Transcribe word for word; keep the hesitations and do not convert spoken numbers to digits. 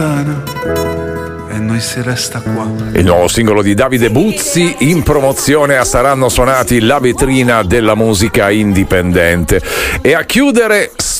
e noi si resta qua. Il nuovo singolo di Davide Buzzi in promozione a Saranno Suonati, la vetrina della musica indipendente. E a chiudere